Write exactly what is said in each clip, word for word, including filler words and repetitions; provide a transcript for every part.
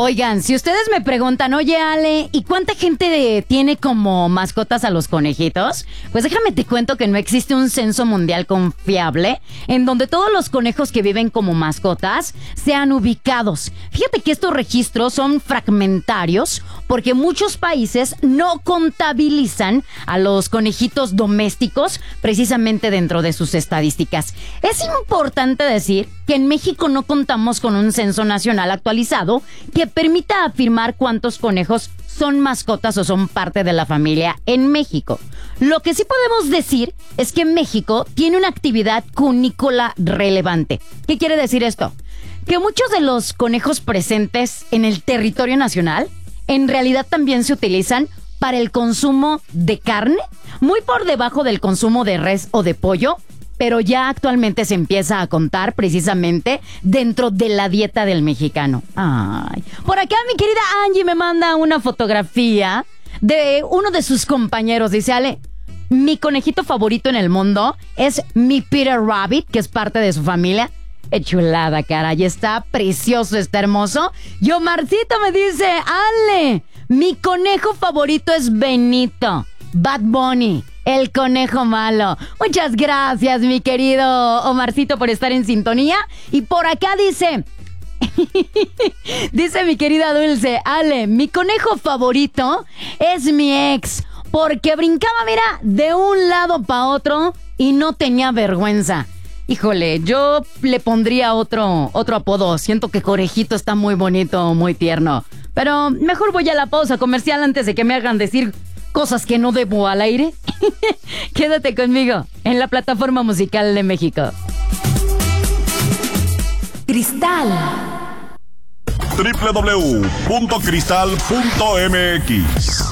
Oigan, si ustedes me preguntan, oye Ale, ¿y cuánta gente de- tiene como mascotas a los conejitos? Pues déjame te cuento que no existe un censo mundial confiable en donde todos los conejos que viven como mascotas sean ubicados. Fíjate que estos registros son fragmentarios porque muchos países no contabilizan a los conejitos domésticos precisamente dentro de sus estadísticas. Es importante decir que en México no contamos con un censo nacional actualizado que permita afirmar cuántos conejos son mascotas o son parte de la familia en México. Lo que sí podemos decir es que México tiene una actividad cunícola relevante. ¿Qué quiere decir esto? Que muchos de los conejos presentes en el territorio nacional en realidad también se utilizan para el consumo de carne, muy por debajo del consumo de res o de pollo, pero ya actualmente se empieza a contar precisamente dentro de la dieta del mexicano. Ay, por acá mi querida Angie me manda una fotografía de uno de sus compañeros. Dice, Ale, mi conejito favorito en el mundo es mi Peter Rabbit, que es parte de su familia. ¡Qué chulada, caray! Está precioso, está hermoso. Y Omarcito me dice, Ale, mi conejo favorito es Benito, Bad Bunny, el conejo malo. Muchas gracias, mi querido Omarcito, por estar en sintonía. Y por acá dice... dice mi querida Dulce, Ale, mi conejo favorito es mi ex, porque brincaba, mira, de un lado para otro y no tenía vergüenza. Híjole, yo le pondría otro, otro apodo. Siento que Conejito está muy bonito, muy tierno. Pero mejor voy a la pausa comercial antes de que me hagan decir cosas que no debo al aire. Quédate conmigo en la plataforma musical de México. Cristal. doble u doble u doble u punto cristal punto m x.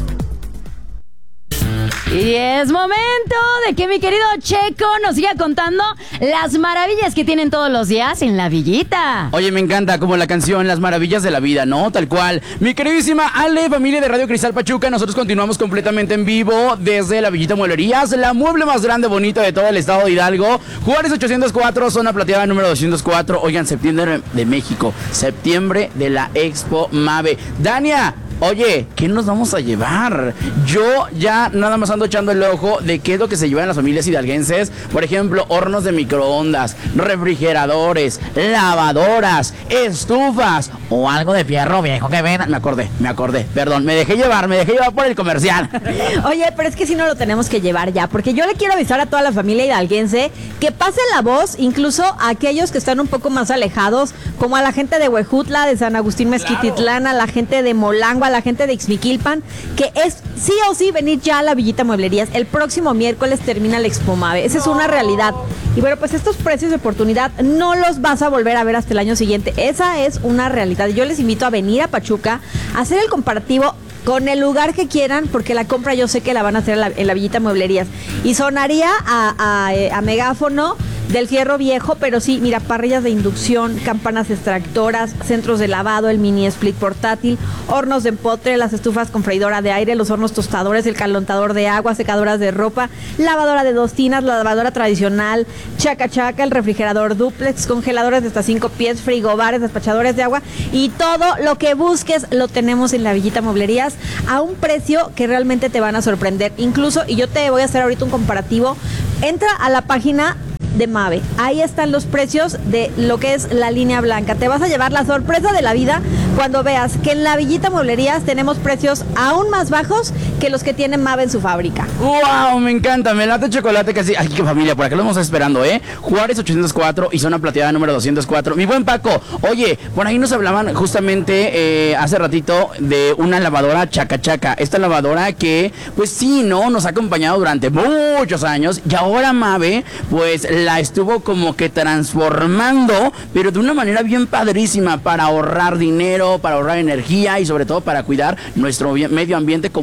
Y es momento de que mi querido Checo nos siga contando las maravillas que tienen todos los días en la villita. Oye, me encanta como la canción Las Maravillas de la Vida, ¿no? Tal cual. Mi queridísima Ale, familia de Radio Cristal Pachuca, nosotros continuamos completamente en vivo desde la Villita Mueblerías, la mueble más grande, bonita de todo el estado de Hidalgo. Juárez ochocientos cuatro, zona plateada número doscientos cuatro. Oigan, septiembre de México, septiembre de la Expo Mave. Dania, oye, ¿qué nos vamos a llevar? Yo ya nada más ando echando el ojo de qué es lo que se llevan las familias hidalguenses. Por ejemplo, hornos de microondas, refrigeradores, lavadoras, estufas o algo de fierro viejo que ven. Me acordé, me acordé, perdón, me dejé llevar, me dejé llevar por el comercial. Oye, pero es que sí no lo tenemos que llevar ya, porque yo le quiero avisar a toda la familia hidalguense que pasen la voz, incluso a aquellos que están un poco más alejados, como a la gente de Huejutla, de San Agustín Mezquititlán, a la gente de Molango, a la gente de Ixmiquilpan, que es sí o sí venir ya a la Villita Mueblerías. El próximo miércoles termina el Expo Mave. Esa es una realidad. Y bueno, pues estos precios de oportunidad no los vas a volver a ver hasta el año siguiente. Esa es una realidad. Yo les invito a venir a Pachuca, a hacer el comparativo con el lugar que quieran, porque la compra yo sé que la van a hacer en la, en la Villita Mueblerías. Y sonaría a, a, a megáfono del fierro viejo, pero sí, mira, parrillas de inducción, campanas extractoras, centros de lavado, el mini split portátil, hornos de empotre, las estufas con freidora de aire, los hornos tostadores, el calentador de agua, secadoras de ropa, lavadora de dos tinas, la lavadora tradicional, chaca chaca, el refrigerador duplex, congeladores de hasta cinco pies, frigobares, despachadores de agua y todo lo que busques lo tenemos en la Villita Mueblerías a un precio que realmente te van a sorprender. Incluso, y yo te voy a hacer ahorita un comparativo, entra a la página de Mave, ahí están los precios de lo que es la línea blanca. Te vas a llevar la sorpresa de la vida cuando veas que en la Villita Mueblerías tenemos precios aún más bajos que los que tiene Mave en su fábrica. ¡Wow! Me encanta, me late chocolate casi. Ay, qué familia, por acá lo vamos esperando, ¿eh? Juárez ochocientos cuatro y zona plateada número doscientos cuatro. Mi buen Paco, oye, por ahí nos hablaban justamente eh, hace ratito de una lavadora chaca chaca. Esta lavadora que, pues sí, ¿no? Nos ha acompañado durante muchos años y ahora Mave, pues la estuvo como que transformando, pero de una manera bien padrísima para ahorrar dinero, para ahorrar energía y sobre todo para cuidar nuestro medio ambiente como el agua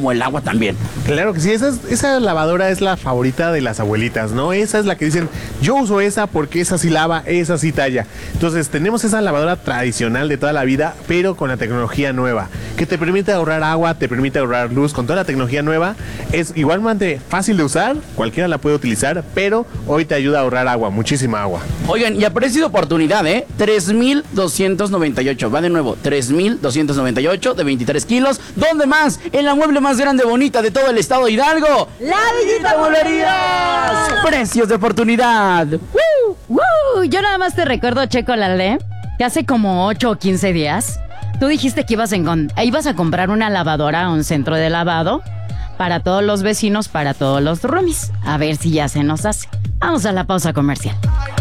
también. Claro que sí, esa, es- esa lavadora es la favorita de las abuelitas, ¿no? Esa es la que dicen, yo uso esa porque esa sí lava, esa sí talla. Entonces tenemos esa lavadora tradicional de toda la vida, pero con la tecnología nueva, que te permite ahorrar agua, te permite ahorrar luz, con toda la tecnología nueva. Es igualmente fácil de usar, cualquiera la puede utilizar, pero hoy te ayuda a ahorrar agua, muchísima agua. Oigan, y a precio de oportunidad, ¿eh? tres mil doscientos noventa y ocho. Va de nuevo, tres mil doscientos noventa y ocho de veintitrés kilos. ¿Dónde más? En la mueble más grande, bonita de todo el estado de Hidalgo. La Villita Mueblerías. Precios de oportunidad. ¡Woo! ¡Woo! Yo nada más te recuerdo, Checo Lalde, que hace como ocho o quince días tú dijiste que ibas, en, ibas a comprar una lavadora a un centro de lavado para todos los vecinos, para todos los roomies. A ver si ya se nos hace. Vamos a la pausa comercial.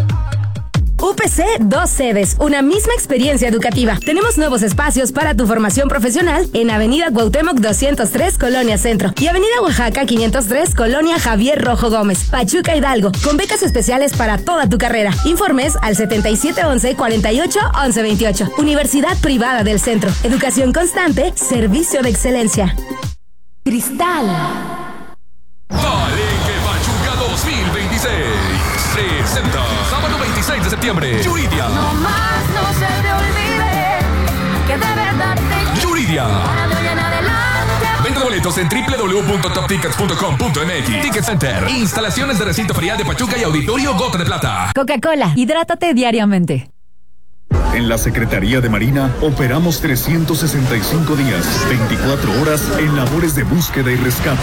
U P C, dos sedes, una misma experiencia educativa. Tenemos nuevos espacios para tu formación profesional en Avenida Cuauhtémoc doscientos tres, Colonia Centro, y Avenida Oaxaca quinientos tres, Colonia Javier Rojo Gómez, Pachuca Hidalgo, con becas especiales para toda tu carrera. Informes al setenta y siete once, cuarenta y ocho, once veintiocho. Universidad Privada del Centro. Educación constante, servicio de excelencia. Cristal. Palenque Pachuca dos mil veintiséis presenta sábado veintiséis de septiembre Yuridia. No más, no se te olvide que de verdad te Yuridia. Ahora de hoy en adelante. Venta de boletos en doble u doble u doble u punto top tickets punto com punto m x. Ticket Center. Instalaciones de recinto ferial de Pachuca y Auditorio Gota de Plata. Coca-Cola, hidrátate diariamente. En la Secretaría de Marina operamos trescientos sesenta y cinco días, veinticuatro horas en labores de búsqueda y rescate.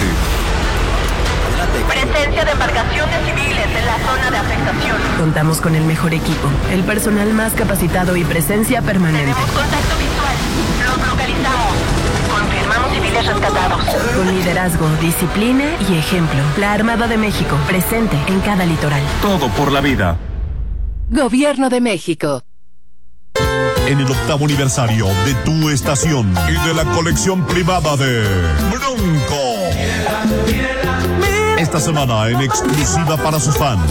Presencia de embarcaciones civiles en la zona de afectación. Contamos con el mejor equipo, el personal más capacitado y presencia permanente. Tenemos contacto visual. Los localizamos. Confirmamos civiles rescatados. Con liderazgo, disciplina y ejemplo. La Armada de México, presente en cada litoral. Todo por la vida. Gobierno de México. En el octavo aniversario de tu estación y de la colección privada de Bronco. Esta semana en exclusiva para sus fans.